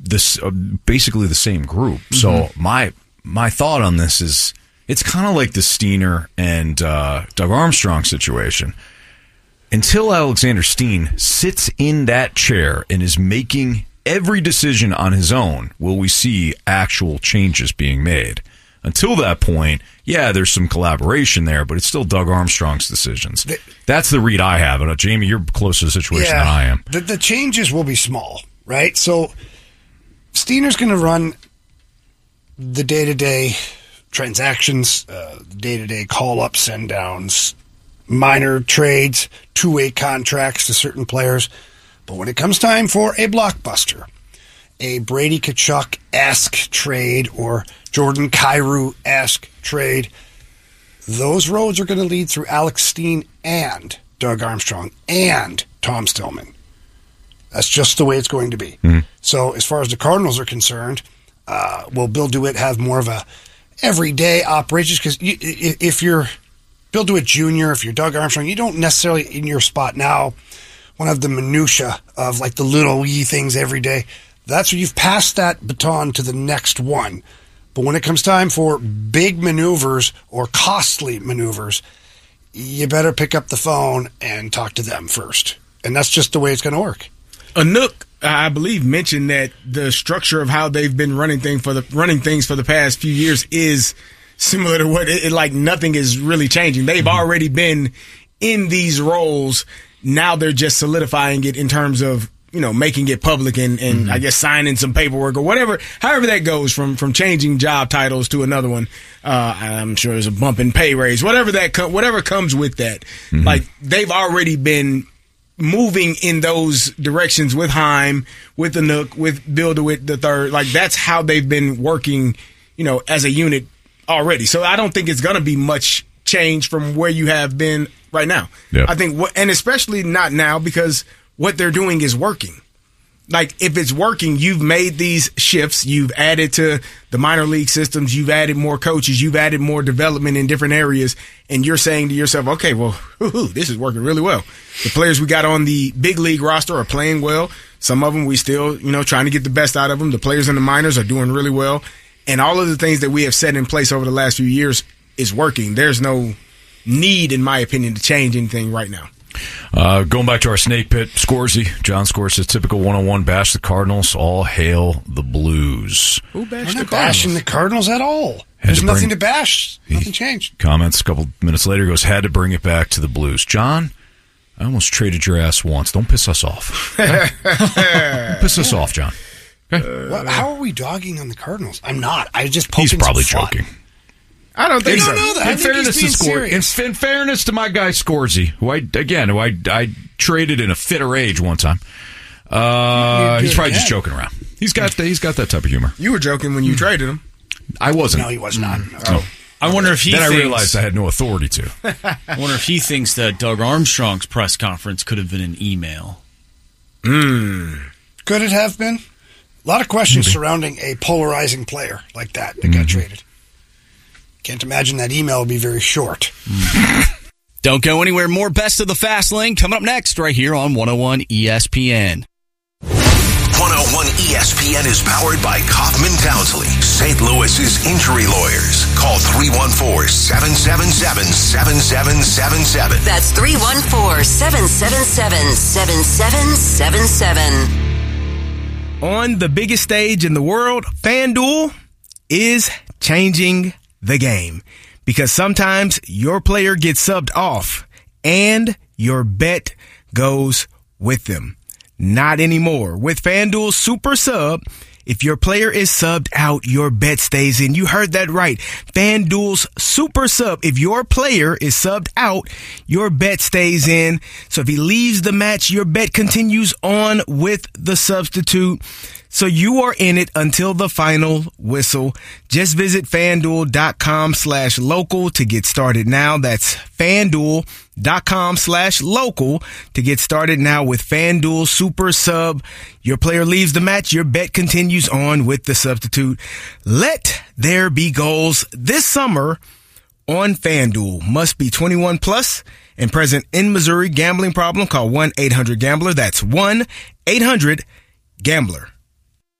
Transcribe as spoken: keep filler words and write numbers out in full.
this uh, basically the same group. Mm-hmm. So my my thought on this is it's kind of like the Steiner and uh, Doug Armstrong situation. Until Alexander Steen sits in that chair and is making every decision on his own, will we see actual changes being made. Until that point, yeah, there's some collaboration there, but it's still Doug Armstrong's decisions. The, That's the read I have. And uh, Jamie, you're closer to the situation yeah, than I am. The, the changes will be small, right? So Steiner's going to run the day-to-day transactions, uh, day-to-day call-ups, send-downs, minor trades, two-way contracts to certain players. But when it comes time for a blockbuster, a Brady Tkachuk-esque trade or Jordan Kyrou-esque trade, those roads are going to lead through Alex Steen and Doug Armstrong and Tom Stillman. That's just the way it's going to be. Mm-hmm. So as far as the Cardinals are concerned, uh, will Bill DeWitt have more of a everyday operations? Because you, if you're Bill DeWitt Junior, if you're Doug Armstrong, you don't necessarily, in your spot now, one of the minutia of like the little wee things every day. That's where you've passed that baton to the next one. But when it comes time for big maneuvers or costly maneuvers, you better pick up the phone and talk to them first. And that's just the way it's going to work. Anook, I believe, mentioned that the structure of how they've been running thing for the running things for the past few years is similar to what it, it like nothing is really changing. They've mm-hmm. already been in these roles. Now they're just solidifying it in terms of, you know, making it public and, and mm-hmm. I guess signing some paperwork or whatever, however that goes from, from changing job titles to another one. Uh, I'm sure there's a bump in pay raise, whatever that, co- whatever comes with that. Mm-hmm. Like they've already been moving in those directions with Heim, with the Nook, with Bill DeWitt the third. Like that's how they've been working, you know, as a unit already. So I don't think it's going to be much change from where you have been right now. Yeah. I think, what, and especially not now because what they're doing is working. Like, if it's working, you've made these shifts, you've added to the minor league systems, you've added more coaches, you've added more development in different areas, and you're saying to yourself, okay, well, whoo-hoo, this is working really well. The players we got on the big league roster are playing well. Some of them we still, you know, trying to get the best out of them. The players in the minors are doing really well. And all of the things that we have set in place over the last few years is working. There's no need, in my opinion, to change anything right now. Uh, going back to our snake pit, Scorsy, John Scorsy says typical one oh one bash the Cardinals, all hail the Blues. Who bashed the Cardinals? Bashing the Cardinals at all. Had There's to nothing to bash. Nothing changed. Comments a couple minutes later goes, had to bring it back to the Blues. John, I almost traded your ass once. Don't piss us off. Don't piss us off, John. Okay? Uh, well, how are we dogging on the Cardinals? I'm not. I just poking He's probably some fun. joking. I don't think I so. don't know that. I in think fairness he's to being Scor- serious. in, in fairness to my guy Scorsy, who I again, who I, I traded in a fit of rage one time. Uh, he's probably again. just joking around. He's got the, he's got that type of humor. You were joking when you mm. traded him. I wasn't. No, he was not. Mm. No. Oh. I wonder if he then thinks, I realized I had no authority to. I wonder if he thinks that Doug Armstrong's press conference could have been an email. Mm. Could it have been? A lot of questions Maybe. surrounding a polarizing player like that that mm-hmm. got traded. Can't imagine that email would be very short. Don't go anywhere. More Best of the Fast Lane coming up next right here on one oh one E S P N. one oh one E S P N is powered by Kaufman Townsley, Saint Louis's injury lawyers. Call three one four, seven seven seven, seven seven seven seven. That's three one four, seven seven seven, seven seven seven seven. On the biggest stage in the world, FanDuel is changing the game, because sometimes your player gets subbed off and your bet goes with them. Not anymore. With FanDuel Super Sub, if your player is subbed out, your bet stays in. You heard that right. FanDuel's Super Sub. If your player is subbed out, your bet stays in. So if he leaves the match, your bet continues on with the substitute. So you are in it until the final whistle. Just visit FanDuel.com slash local to get started now. That's FanDuel.com slash local to get started now with FanDuel Super Sub. Your player leaves the match. Your bet continues on with the substitute. Let there be goals this summer on FanDuel. Must be twenty-one plus and present in Missouri. Gambling problem? Call one eight hundred gambler. That's one eight hundred gambler.